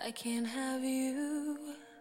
I can't have you.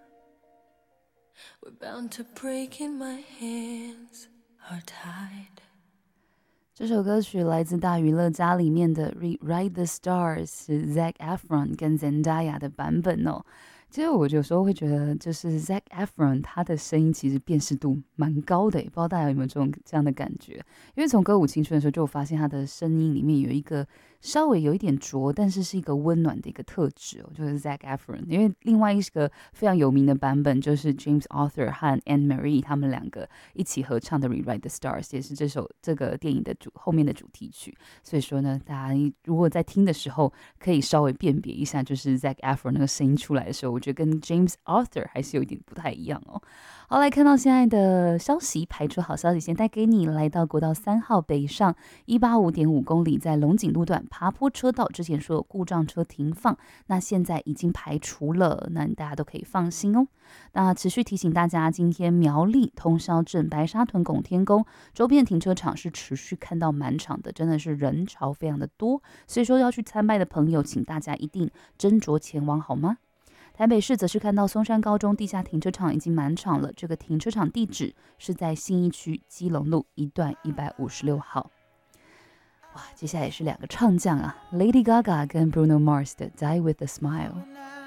We're bound to break and my hands are tied. 这首歌曲来自大娱乐家里面的 Rewrite the Stars， 是 Zac Efron 跟 Zendaya 的版本哦。其实我有时候会觉得，就是 Zac Efron 他的声音其实辨识度蛮高的，不知道大家有没有这样的感觉？因为从歌舞青春的时候就有发现他的声音里面有一个稍微有一点浊，但是是一个温暖的一个特质哦，就是 Zac Efron。因为另外一个非常有名的版本就是 James Arthur 和 Anne Marie 他们两个一起合唱的 Rewrite the Stars， 也是这个电影的后面的主题曲。所以说呢，大家如果在听的时候可以稍微辨别一下，就是 Zac Efron 那个声音出来的时候，我觉得跟 James Arthur 还是有一点不太一样哦。好，来看到现在的消息，排除好消息先带给你。来到国道3号北上185.5公里，在龙井路段爬坡车道，之前说有故障车停放，那现在已经排除了，那大家都可以放心哦。那持续提醒大家，今天苗栗通霄镇白沙屯拱天宫周边停车场是持续看到满场的，真的是人潮非常的多，所以说要去参拜的朋友，请大家一定斟酌前往好吗？台北市则是看到松山高中地下停车场已经满场了，这个停车场地址是在信义区基隆路一段156号。哇，接下来是两个唱将啊 ，Lady Gaga 跟 Bruno Mars 的《Die with a Smile》。